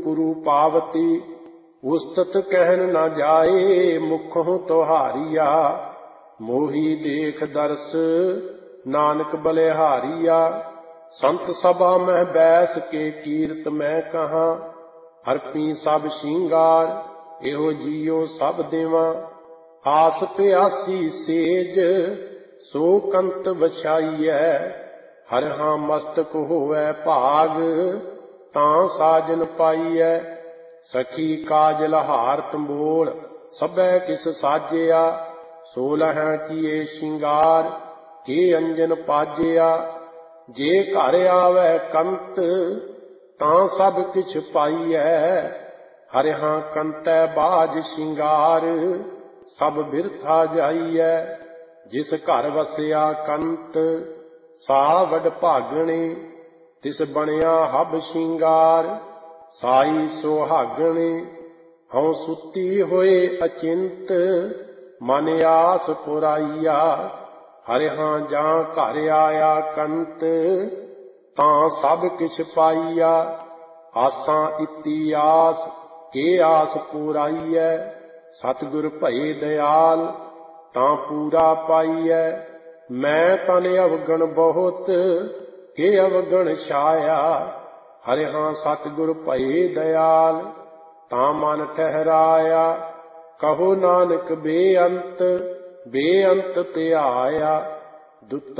पुरु पावती। उस्तत कहन न जाए मुखों तुहारिया। मोही देख दर्श नानक बलिहारिया। संत सभा में बैस के कीरत मैं कहाँ। हरपी सब श्रृंगार एहो जियो सब देवा। आस प्यासी सेज सो कंत बछाईऐ। हर हाँ मस्तक होवै भाग तां साजन पाईऐ। सखी काजल हार तंबोल सबै किस साजिया। 16 किए श्रृंगार के अंजन पाजिया। जे घर आवे कंत तां सब किछ पाईऐ। हर हाँ कंतै बाज श्रृंगार सब बिरथा जाईऐ। जिस घर वसिया कंत सा वड भागणे। तिस बनिया हब श्रृंगार साई सुहागणे। हਉ सुती होए अचिंत मन आस पुराईया। हर हाँ जां घर आया कंत तां सब किछ पाईया। आसां इति आस के आस पुराईऐ। सतगुर भये दयाल तां पूरा पाईऐ। मैं तन अवगण बहुत के अवगण छाया। हर हाँ सतगुर भये दयाल तां मन ठहराया। कहो नानक बेअंत बेअंत ते आया।